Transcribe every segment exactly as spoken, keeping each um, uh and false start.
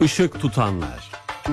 Işık tutanlar.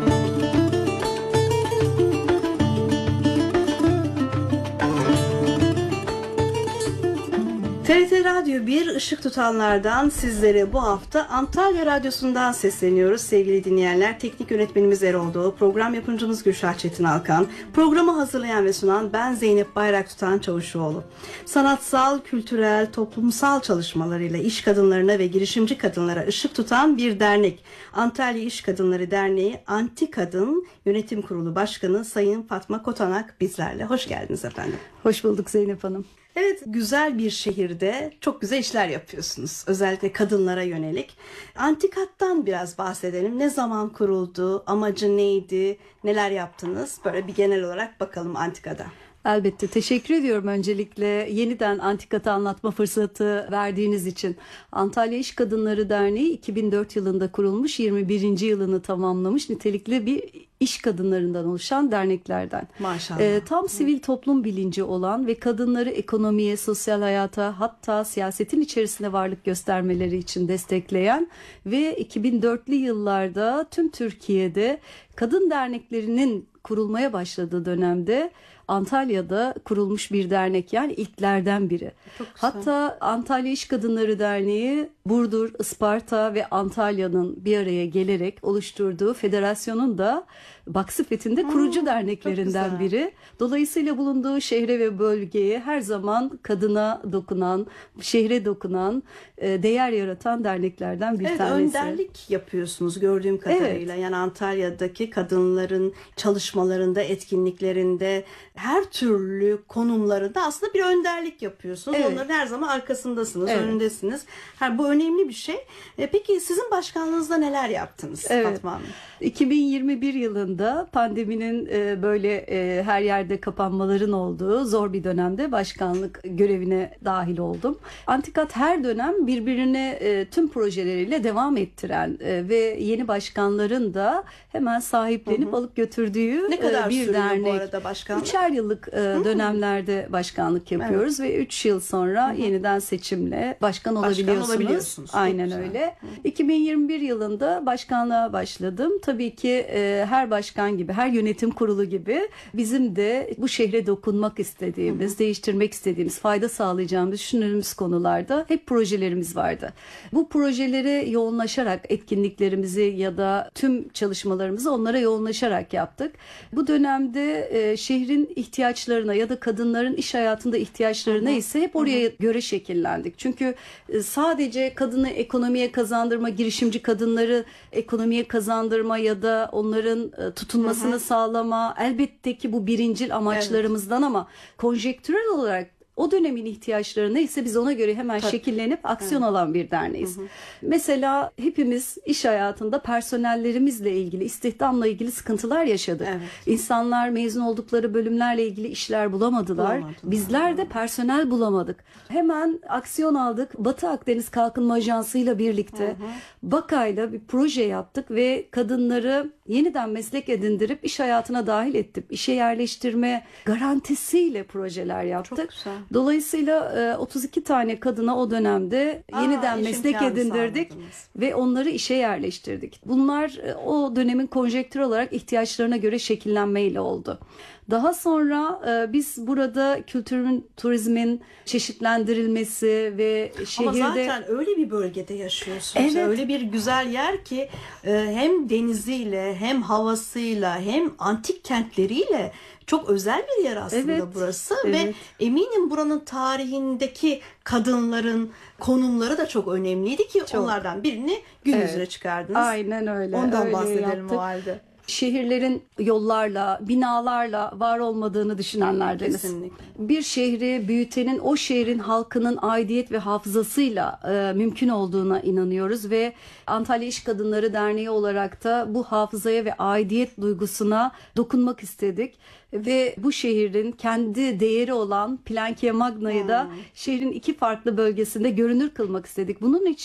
T R T Radyo bir Işık Tutanlar'dan sizlere bu hafta Antalya Radyosu'ndan sesleniyoruz sevgili dinleyenler. Teknik yönetmenimiz Erol Doğu, program yapımcımız Gülşah Çetin Alkan, programı hazırlayan ve sunan ben Zeynep Bayrak Tutan Çavuşoğlu. Sanatsal, kültürel, toplumsal çalışmalarıyla iş kadınlarına ve girişimci kadınlara ışık tutan bir dernek. Antalya İş Kadınları Derneği Anti Kadın Yönetim Kurulu Başkanı Sayın Fatma Kotanak bizlerle. Hoş geldiniz efendim. Hoş bulduk Zeynep Hanım. Evet, güzel bir şehirde çok güzel işler yapıyorsunuz. Özellikle kadınlara yönelik. Antikat'tan biraz bahsedelim. Ne zaman kuruldu, amacı neydi, neler yaptınız? Böyle bir genel olarak bakalım Antika'da. Elbette, teşekkür ediyorum öncelikle yeniden Antikat'ı anlatma fırsatı verdiğiniz için. Antalya İş Kadınları Derneği iki bin dört yılında kurulmuş, yirmi birinci yılını tamamlamış nitelikli bir iş kadınlarından oluşan derneklerden. Maşallah. Ee, tam sivil toplum bilinci olan ve kadınları ekonomiye, sosyal hayata, hatta siyasetin içerisinde varlık göstermeleri için destekleyen ve iki bin dörtlü yıllarda tüm Türkiye'de kadın derneklerinin kurulmaya başladığı dönemde Antalya'da kurulmuş bir dernek, yani ilklerden biri. Hatta Antalya İş Kadınları Derneği Burdur, Isparta ve Antalya'nın bir araya gelerek oluşturduğu federasyonun da Baksifet'in kurucu hmm, derneklerinden biri. Dolayısıyla bulunduğu şehre ve bölgeye her zaman kadına dokunan, şehre dokunan, değer yaratan derneklerden bir evet, tanesi. Önderlik yapıyorsunuz gördüğüm kadarıyla. Evet. Yani Antalya'daki kadınların çalışmalarında, etkinliklerinde, her türlü konumlarında aslında bir önderlik yapıyorsunuz. Evet. Onların her zaman arkasındasınız, evet. önündesiniz. Her bu önemli bir şey. E, peki sizin başkanlığınızda neler yaptınız evet. Fatma Hanım? iki bin yirmi bir yılında pandeminin böyle her yerde kapanmaların olduğu zor bir dönemde başkanlık görevine dahil oldum. Antikat her dönem birbirine tüm projeleriyle devam ettiren ve yeni başkanların da hemen sahiplenip hı hı. alıp götürdüğü ne kadar bir sürüyor dernek. Bu arada başkanlık? Üçer yıllık hı. dönemlerde başkanlık yapıyoruz evet. ve üç yıl sonra hı hı. yeniden seçimle başkan olabiliyorsunuz. Başkan olabiliyorsunuz. Aynen öyle. Hı. iki bin yirmi bir yılında başkanlığa başladım. Tabii ki e, her başkan gibi, her yönetim kurulu gibi bizim de bu şehre dokunmak istediğimiz, hı hı. değiştirmek istediğimiz, fayda sağlayacağımız düşündüğümüz konularda hep projelerimiz vardı. Bu projelere yoğunlaşarak etkinliklerimizi ya da tüm çalışmalarımızı onlara yoğunlaşarak yaptık. Bu dönemde e, şehrin ihtiyaçlarına ya da kadınların iş hayatında ihtiyaçlarına hı hı. ise hep oraya hı hı. göre şekillendik. Çünkü e, sadece kadını ekonomiye kazandırma, girişimci kadınları ekonomiye kazandırma ya da onların tutunmasını hı hı. sağlama elbette ki bu birincil amaçlarımızdan evet. ama konjektürel olarak o dönemin ihtiyaçları neyse biz ona göre hemen Tabii. şekillenip aksiyon evet. alan bir derneğiz. Hı hı. Mesela hepimiz iş hayatında personellerimizle ilgili, istihdamla ilgili sıkıntılar yaşadık. Evet. İnsanlar mezun oldukları bölümlerle ilgili işler bulamadılar. Bulamadım. Bizler de personel bulamadık. Hemen aksiyon aldık. Batı Akdeniz Kalkınma Ajansı ile birlikte hı hı. Bakay'la bir proje yaptık ve kadınları yeniden meslek edindirip iş hayatına dahil ettik. İşe yerleştirme garantisiyle projeler yaptık. Çok güzel. Dolayısıyla otuz iki tane kadına o dönemde Aa, yeniden meslek edindirdik sağladınız. Ve onları işe yerleştirdik. Bunlar o dönemin konjektürü olarak ihtiyaçlarına göre şekillenmeyle oldu. Daha sonra e, biz burada kültürün, turizmin çeşitlendirilmesi ve şehirde... Ama zaten öyle bir bölgede yaşıyorsunuz. Evet. Öyle bir güzel yer ki e, hem deniziyle hem havasıyla hem antik kentleriyle çok özel bir yer aslında evet. burası. Evet. Ve eminim buranın tarihindeki kadınların konumları da çok önemliydi ki çok. Onlardan birini gün evet. yüzüne çıkardınız. Aynen öyle. Ondan öyle bahsedelim yaptık. o halde. Şehirlerin yollarla, binalarla var olmadığını düşünenlerdeniz. Kesinlikle. Bir şehri büyütenin o şehrin halkının aidiyet ve hafızasıyla e, mümkün olduğuna inanıyoruz ve Antalya İş Kadınları Derneği olarak da bu hafızaya ve aidiyet duygusuna dokunmak istedik. Ve bu şehrin kendi değeri olan Plankia Magna'yı da şehrin iki farklı bölgesinde görünür kılmak istedik. Bunun için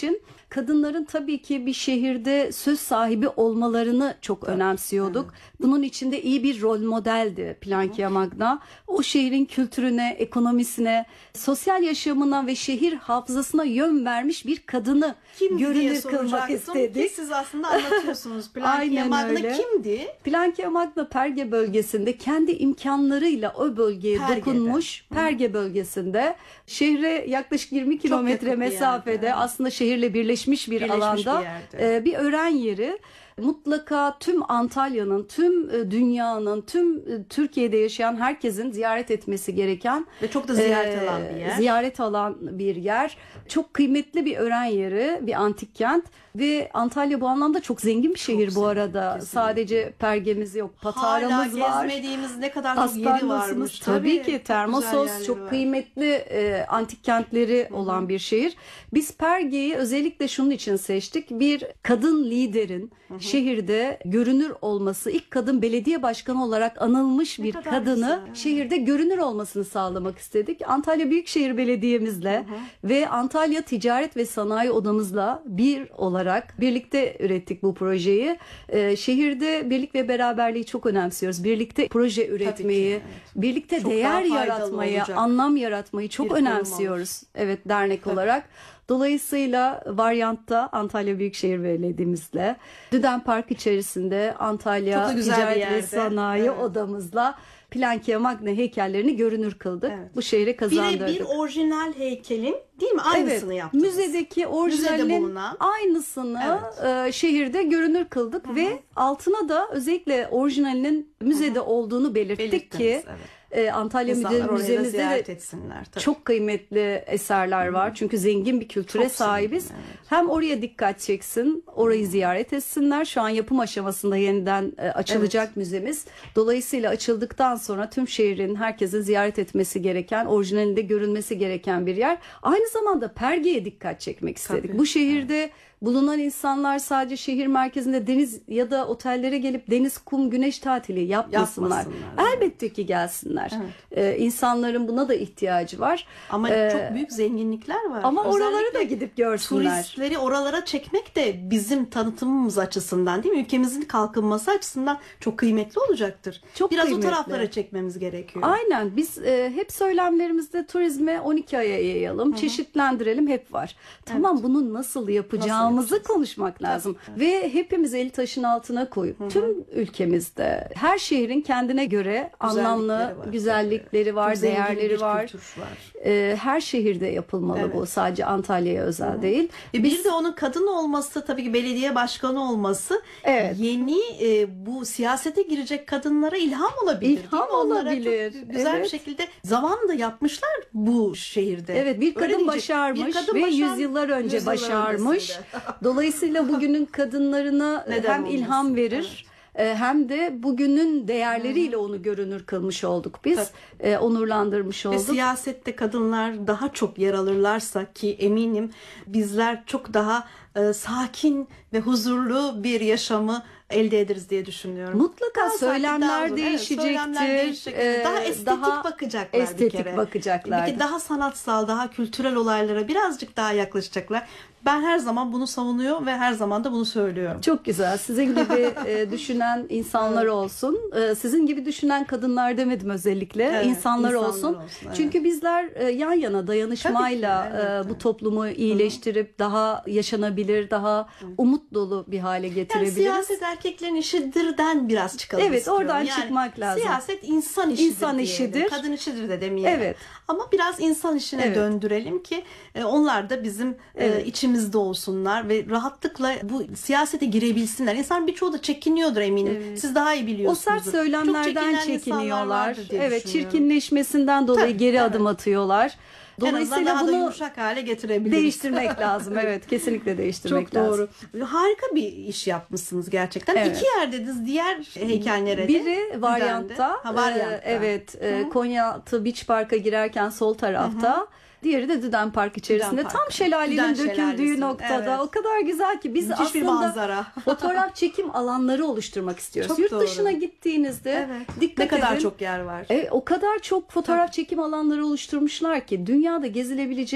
kadınların tabii ki bir şehirde söz sahibi olmalarını çok tabii, önemsiyorduk. Evet. Bunun içinde iyi bir rol modeldi Plankya Magna. O şehrin kültürüne, ekonomisine, sosyal yaşamına ve şehir hafızasına yön vermiş bir kadını kimdi görünür kılmak istedik. Siz aslında anlatıyorsunuz. Plankya Magna öyle. Kimdi? Plankya Magna Perge bölgesinde kendi imkanlarıyla o bölgeye Perge'de. dokunmuş. Hı. Perge bölgesinde şehre yaklaşık yirmi kilometre mesafede yani. Aslında şehirle birleşmiş bir birleşmiş alanda bir, e, bir öğren yeri. Mutlaka tüm Antalya'nın, tüm dünyanın, tüm Türkiye'de yaşayan herkesin ziyaret etmesi gereken ve çok da ziyaret e, alan bir yer. Ziyaret alan bir yer. Çok kıymetli bir öğren yeri, bir antik kent ve Antalya bu anlamda çok zengin bir şehir çok bu arada. Kesinlikle. Sadece pergemiz yok, Pataramız var. Hala gezmediğimiz ne kadar çok yeri varmış. Tabii, tabii ki Termosos çok var. Kıymetli e, antik kentleri Hı-hı. olan bir şehir. Biz Perge'yi özellikle şunun için seçtik. Bir kadın liderin Hı-hı. şehirde görünür olması, ilk kadın belediye başkanı olarak anılmış ne bir kadını güzel. Şehirde görünür olmasını sağlamak istedik. Antalya Büyükşehir Belediye'mizle Hı-hı. ve Antalya Ticaret ve Sanayi Odamızla bir olarak birlikte ürettik bu projeyi. Ee, şehirde birlik ve beraberliği çok önemsiyoruz. Birlikte proje üretmeyi, ki, evet. birlikte çok değer yaratmayı, olacak. Anlam yaratmayı çok bir önemsiyoruz. Evet, dernek Tabii. olarak. Dolayısıyla varyantta Antalya Büyükşehir Belediye'mizle, Düden Park içerisinde Antalya Ticaret ve Sanayi evet. Odamızla Plankya Magna heykellerini görünür kıldık. Evet. Bu şehre kazandırdık. Birebir orijinal heykelin değil mi? Aynısını evet. yaptınız. Müzedeki orijinalin aynısını evet. e, şehirde görünür kıldık Hı-hı. ve altına da özellikle orijinalinin müzede Hı-hı. olduğunu belirttik Belirttiniz, ki evet. Ee, Antalya Müzemizde de etsinler, çok kıymetli eserler Hı-hı. var. Çünkü zengin bir kültüre çok sahibiz. Zengin, evet. Hem oraya dikkat çeksin, orayı Hı-hı. ziyaret etsinler. Şu an yapım aşamasında yeniden e, açılacak evet. müzemiz. Dolayısıyla açıldıktan sonra tüm şehrin, herkesin ziyaret etmesi gereken, orijinalinde görünmesi gereken bir yer. Aynı zamanda Perge'ye dikkat çekmek istedik. Tabii. Bu şehirde evet. bulunan insanlar sadece şehir merkezinde deniz ya da otellere gelip deniz, kum, güneş tatili yapmasınlar. yapmasınlar Elbette ki gelsinler. Evet. Ee, insanların buna da ihtiyacı var. Ama ee, çok büyük zenginlikler var. Ama Özellikle oralara da gidip görsünler. Turistleri oralara çekmek de bizim tanıtımımız açısından değil mi? Ülkemizin kalkınması açısından çok kıymetli olacaktır. Çok Biraz kıymetli. O taraflara çekmemiz gerekiyor. Aynen. Biz e, hep söylemlerimizde turizme on iki aya yayalım, Hı-hı. çeşitlendirelim hep var. Tamam evet. bunu nasıl yapacağız? Nasıl konuşmak lazım. Evet. Ve hepimiz eli taşın altına koyup Hı-hı. tüm ülkemizde her şehrin kendine göre anlamlı var, güzellikleri var, Çok değerleri var. var. Ee, her şehirde yapılmalı evet. bu. Sadece Antalya'ya özel Hı-hı. değil. E bir Biz... de onun kadın olması, tabii ki belediye başkanı olması evet. yeni e, bu siyasete girecek kadınlara ilham olabilir. İlham olabilir. Çok güzel evet. bir şekilde zamanında yapmışlar bu şehirde. Evet, bir kadın başarmış bir kadın ve başar... yüzyıllar önce yüzyıllar başarmış. Dolayısıyla bugünün kadınlarına Neden hem olmasın? ilham verir evet. hem de bugünün değerleriyle onu görünür kılmış olduk biz. E, onurlandırmış olduk. Ve siyasette kadınlar daha çok yer alırlarsa ki eminim bizler çok daha e, sakin ve huzurlu bir yaşamı elde ederiz diye düşünüyorum. Mutlaka daha söylemler değişecektir. Evet, söylemler değişecektir. Ee, daha estetik daha bakacaklar estetik bir kere. bakacaklar. Bir daha sanatsal, daha kültürel olaylara birazcık daha yaklaşacaklar. Ben her zaman bunu savunuyor ve her zaman da bunu söylüyorum. Çok güzel. Sizin gibi e, düşünen insanlar olsun. E, sizin gibi düşünen kadınlar demedim özellikle. Evet, insanlar, insanlar olsun. olsun evet. Çünkü bizler e, yan yana dayanışmayla Tabii ki, evet, e, bu toplumu iyileştirip Hı-hı. daha yaşanabilir, daha Hı-hı. umut dolu bir hale getirebiliriz. Yani siyaset erkeklerin işidirden biraz çıkalım Evet, istiyorum. oradan yani çıkmak lazım. Siyaset insan işidir. İnsan işidir. Kadın işidir de demeyelim. Evet. Ama biraz insan işine evet. döndürelim ki e, onlar da bizim evet. e, içimizde olsunlar ve rahatlıkla bu siyasete girebilsinler. İnsan birçoğu da çekiniyordur eminim. Evet. Siz daha iyi biliyorsunuz. O sert söylemlerden çekiniyorlar. Evet, çirkinleşmesinden dolayı Tabii, geri evet. adım atıyorlar. Dolayısıyla daha bunu da yumuşak hale getirebiliriz. Değiştirmek lazım. Evet, kesinlikle değiştirmek Çok lazım. Çok doğru. Harika bir iş yapmışsınız gerçekten. Evet. İki yerdediniz. Diğer heykel nerede? Biri varyantta. Ha, varyantta. Ee, evet. E, Konya Beach Park'a girerken sol tarafta. Hı-hı. Diğeri de Düden Park içerisinde. Düden tam şelalenin Düden döküldüğü noktada. Evet. O kadar güzel ki biz Müthiş aslında fotoğraf çekim alanları oluşturmak istiyoruz. Çok Yurt doğru. dışına gittiğinizde evet. dikkat ne kadar edin. çok yer var. E, o kadar çok fotoğraf Tabii. çekim alanları oluşturmuşlar ki dünyada gezilebilecek